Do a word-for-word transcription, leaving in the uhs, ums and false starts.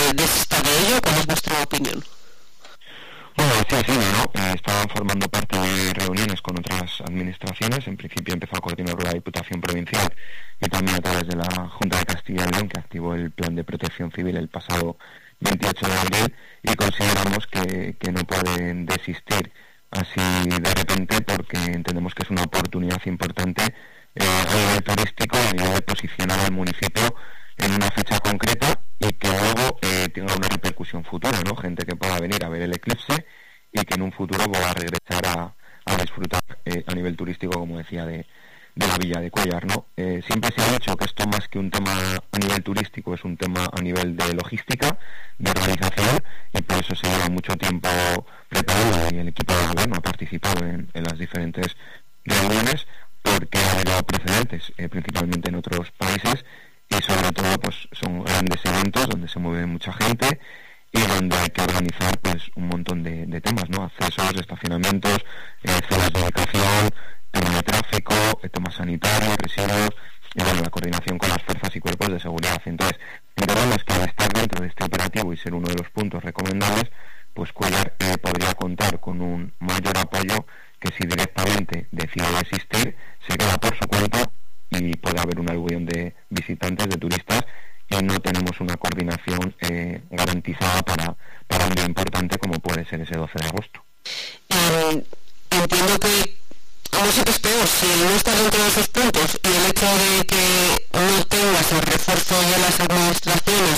de, desista de ello? ¿Cuál es vuestra opinión? Bueno, sí, sí, ¿no? Eh, estaban formando parte de reuniones con otras administraciones. En principio empezó a coordinar la Diputación Provincial y también a través de la Junta de Castilla y León, que activó el Plan de Protección Civil el pasado veintiocho de abril, y consideramos que, que no pueden desistir así de repente, porque entendemos que es una oportunidad importante eh, a nivel turístico, a nivel de posicionar al municipio en una fecha concreta y que luego eh, tenga una repercusión futura, ¿no? Gente que pueda venir a ver el eclipse y que en un futuro pueda regresar a, a disfrutar eh, a nivel turístico, como decía, de, de la Villa de Cuéllar, ¿no? Eh, siempre se ha dicho que esto, más que un tema a nivel turístico, es un tema a nivel de logística, de organización, y por eso se lleva mucho tiempo preparado y el equipo de gobierno ha participado en, en las diferentes reuniones, porque ha habido precedentes, eh, principalmente en otros países, y sobre todo pues son grandes eventos donde se mueve mucha gente y donde hay que organizar pues un montón de, de temas, ¿no? Accesos, estacionamientos, eh, zonas de ubicación, tema de tráfico, eh, temas sanitarios, residuos, y bueno, la coordinación con las fuerzas y cuerpos de seguridad. Entonces, entendemos que al estar dentro de este operativo y ser uno de los puntos recomendables, pues Cuéllar eh, podría contar con un mayor apoyo que si directamente decide desistir, se queda por su cuenta y puede haber un aluvión de visitantes, de turistas, y no tenemos una coordinación eh, garantizada para, para un día importante como puede ser ese doce de agosto. Eh, entiendo que, no sé qué es peor, si no estás dentro de esos puntos y el hecho de que no tengas el refuerzo de las administraciones